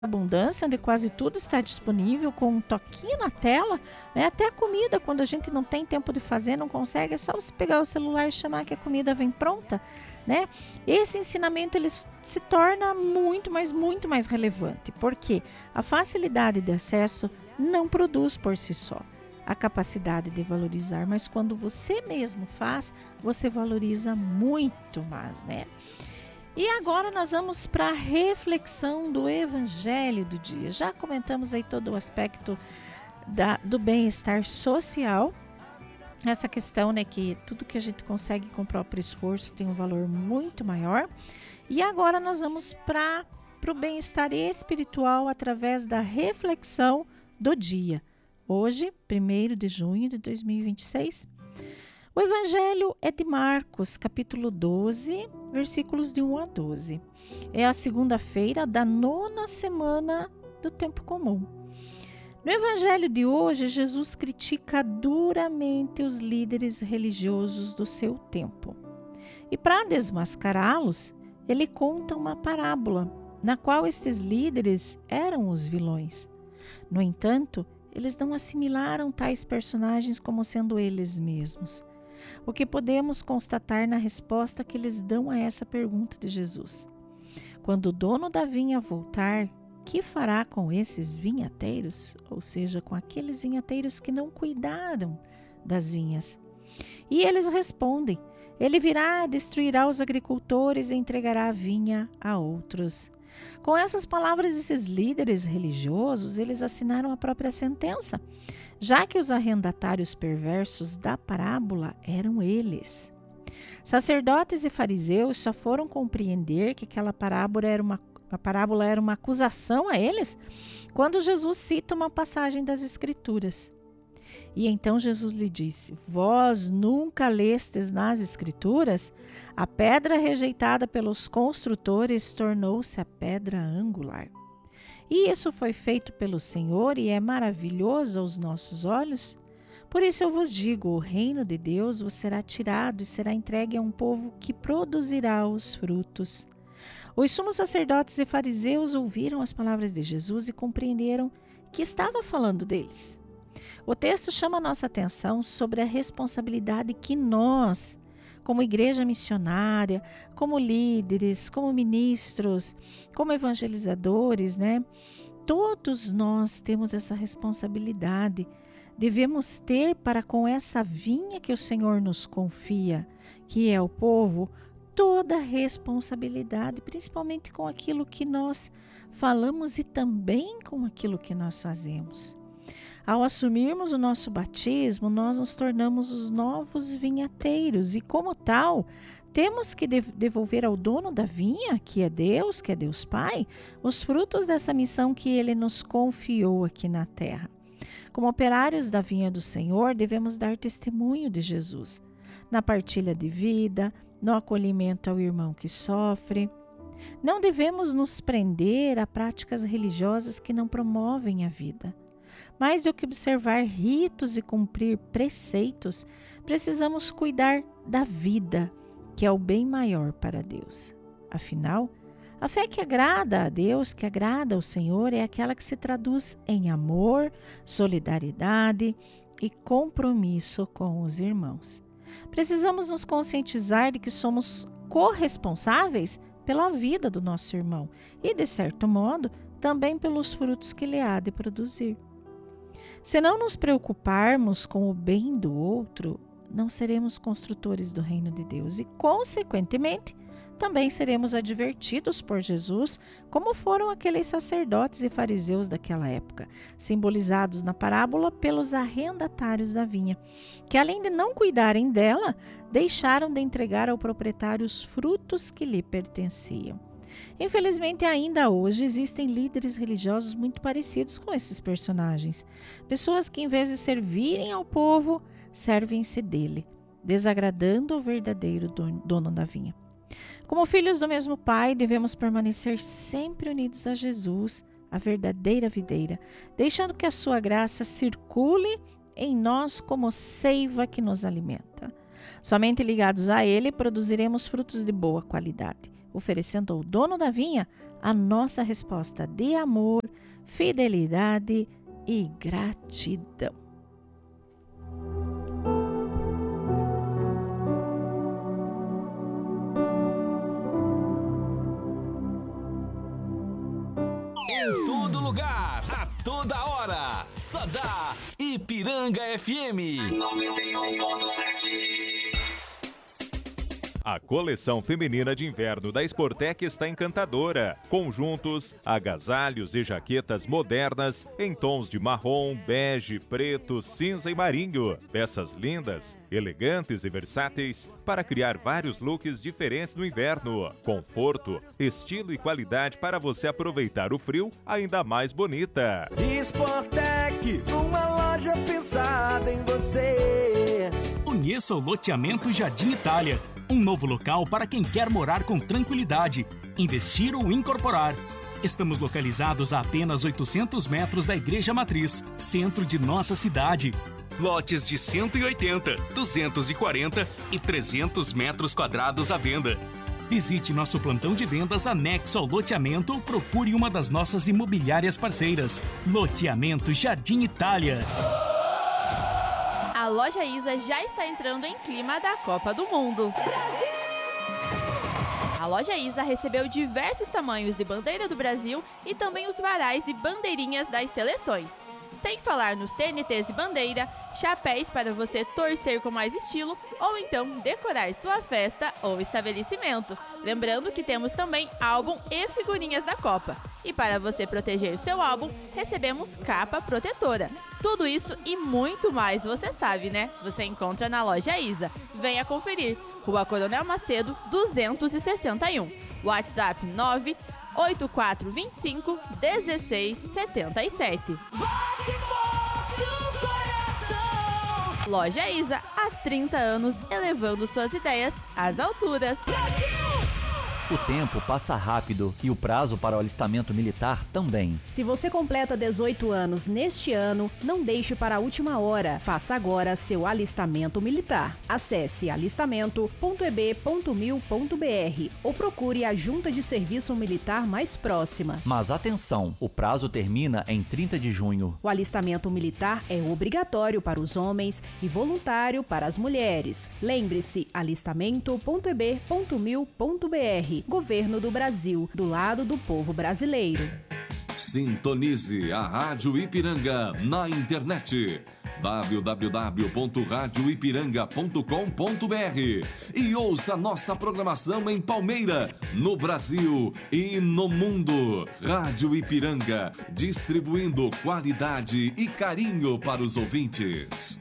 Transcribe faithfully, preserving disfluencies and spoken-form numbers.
abundância, onde quase tudo está disponível com um toquinho na tela, né? Até a comida, quando a gente não tem tempo de fazer, não consegue, é só você pegar o celular e chamar que a comida vem pronta, né? Esse ensinamento ele se torna muito, mas muito mais relevante, porque a facilidade de acesso não produz por si só a capacidade de valorizar, mas quando você mesmo faz, você valoriza muito mais, né? E agora nós vamos para a reflexão do Evangelho do dia. Já comentamos aí todo o aspecto da, do bem-estar social. Essa questão, né, que tudo que a gente consegue com o próprio esforço tem um valor muito maior. E agora nós vamos para o bem-estar espiritual através da reflexão do dia. Hoje, primeiro de junho de dois mil e vinte e seis. O Evangelho é de Marcos, capítulo doze, versículos de um a doze. É a segunda-feira da nona semana do tempo comum. No Evangelho de hoje, Jesus critica duramente os líderes religiosos do seu tempo. E para desmascará-los, ele conta uma parábola, na qual estes líderes eram os vilões. No entanto, eles não assimilaram tais personagens como sendo eles mesmos. O que podemos constatar na resposta que eles dão a essa pergunta de Jesus. Quando o dono da vinha voltar, que fará com esses vinhateiros? Ou seja, com aqueles vinhateiros que não cuidaram das vinhas. E eles respondem, ele virá, destruirá os agricultores e entregará a vinha a outros. Com essas palavras, esses líderes religiosos, eles assinaram a própria sentença, já que os arrendatários perversos da parábola eram eles. Sacerdotes e fariseus só foram compreender que aquela parábola era uma, a parábola era uma acusação a eles quando Jesus cita uma passagem das Escrituras. E então Jesus lhe disse, vós nunca lestes nas Escrituras? A pedra rejeitada pelos construtores tornou-se a pedra angular. E isso foi feito pelo Senhor e é maravilhoso aos nossos olhos? Por isso eu vos digo, o reino de Deus vos será tirado e será entregue a um povo que produzirá os frutos. Os sumos sacerdotes e fariseus ouviram as palavras de Jesus e compreenderam que estava falando deles. O texto chama a nossa atenção sobre a responsabilidade que nós, como igreja missionária, como líderes, como ministros, como evangelizadores, né? Todos nós temos essa responsabilidade. Devemos ter para com essa vinha que o Senhor nos confia, que é o povo, toda a responsabilidade, principalmente com aquilo que nós falamos e também com aquilo que nós fazemos. Ao assumirmos o nosso batismo, nós nos tornamos os novos vinhateiros e, como tal, temos que devolver ao dono da vinha, que é Deus, que é Deus Pai, os frutos dessa missão que Ele nos confiou aqui na terra. Como operários da vinha do Senhor, devemos dar testemunho de Jesus, na partilha de vida, no acolhimento ao irmão que sofre. Não devemos nos prender a práticas religiosas que não promovem a vida. Mais do que observar ritos e cumprir preceitos, precisamos cuidar da vida, que é o bem maior para Deus. Afinal, a fé que agrada a Deus, que agrada ao Senhor, é aquela que se traduz em amor, solidariedade e compromisso com os irmãos. Precisamos nos conscientizar de que somos corresponsáveis pela vida do nosso irmão e, de certo modo, também pelos frutos que ele há de produzir. Se não nos preocuparmos com o bem do outro, não seremos construtores do reino de Deus e, consequentemente, também seremos advertidos por Jesus, como foram aqueles sacerdotes e fariseus daquela época, simbolizados na parábola pelos arrendatários da vinha, que além de não cuidarem dela, deixaram de entregar ao proprietário os frutos que lhe pertenciam. Infelizmente, ainda hoje existem líderes religiosos muito parecidos com esses personagens. Pessoas que, em vez de servirem ao povo, servem-se dele, desagradando o verdadeiro dono da vinha. Como filhos do mesmo Pai, devemos permanecer sempre unidos a Jesus, a verdadeira videira, deixando que a sua graça circule em nós como seiva que nos alimenta. Somente ligados a Ele produziremos frutos de boa qualidade. oferecendo ao dono da vinha a nossa resposta de amor, fidelidade e gratidão. Em todo lugar, a toda hora, só dá Ipiranga F M noventa e um ponto sete. A coleção feminina de inverno da Sportec está encantadora. Conjuntos, agasalhos e jaquetas modernas em tons de marrom, bege, preto, cinza e marinho. Peças lindas, elegantes e versáteis para criar vários looks diferentes no inverno. Conforto, estilo e qualidade para você aproveitar o frio ainda mais bonita. Sportec, uma loja pensada em você. Conheça o loteamento Jardim Itália. Um novo local para quem quer morar com tranquilidade, investir ou incorporar. Estamos localizados a apenas oitocentos metros da Igreja Matriz, centro de nossa cidade. Lotes de cento e oitenta, duzentos e quarenta e trezentos metros quadrados à venda. Visite nosso plantão de vendas anexo ao loteamento ou procure uma das nossas imobiliárias parceiras. Loteamento Jardim Itália. A loja Isa já está entrando em clima da Copa do Mundo. A loja Isa recebeu diversos tamanhos de bandeira do Brasil e também os varais de bandeirinhas das seleções. Sem falar nos T N Ts de bandeira, chapéus para você torcer com mais estilo ou então decorar sua festa ou estabelecimento. Lembrando que temos também álbum e figurinhas da Copa. E para você proteger seu álbum, recebemos capa protetora. Tudo isso e muito mais você sabe, né? Você encontra na loja Isa. Venha conferir. Rua Coronel Macedo, duzentos e sessenta e um. WhatsApp nove oito quatro dois cinco um seis sete sete. Loja Isa, há trinta anos elevando suas ideias às alturas. O tempo passa rápido e o prazo para o alistamento militar também. Se você completa dezoito anos neste ano, não deixe para a última hora. Faça agora seu alistamento militar. Acesse alistamento ponto e b ponto mil ponto b r ou procure a junta de serviço militar mais próxima. Mas atenção, o prazo termina em trinta de junho. O alistamento militar é obrigatório para os homens e voluntário para as mulheres. Lembre-se, alistamento ponto e b ponto mil ponto b r. Governo do Brasil, do lado do povo brasileiro. Sintonize a Rádio Ipiranga na internet w w w ponto rádio ipiranga ponto com ponto b r e ouça nossa programação em Palmeira, no Brasil e no mundo. Rádio Ipiranga, distribuindo qualidade e carinho para os ouvintes.